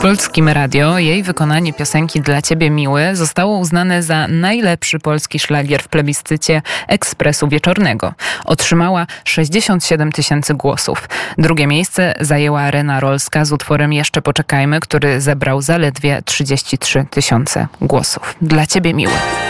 Polskim Radio jej wykonanie piosenki Dla Ciebie miły zostało uznane za najlepszy polski szlagier w plebiscycie Ekspresu Wieczornego. Otrzymała 67 000 głosów. Drugie miejsce zajęła Rena Rolska z utworem Jeszcze poczekajmy, który zebrał zaledwie 33 000 głosów. Dla Ciebie miły.